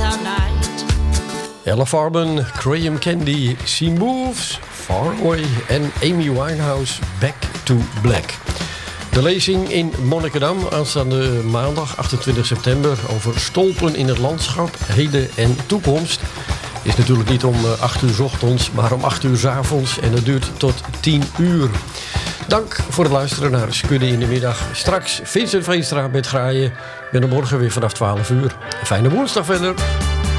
Ella Farben, Graham Candy, She Moves, Far Away en Amy Winehouse, Back to Black. De lezing in Monnikendam aanstaande maandag 28 september over stolpen in het landschap, heden en toekomst is natuurlijk niet om 8 uur 's ochtends, maar om 8 uur 's avonds en het duurt tot 10 uur. Dank voor het luisteren naar Skudde in de middag. Straks Vincent Veenstra met Graaien. Ik ben er morgen weer vanaf 12 uur. Fijne woensdag verder.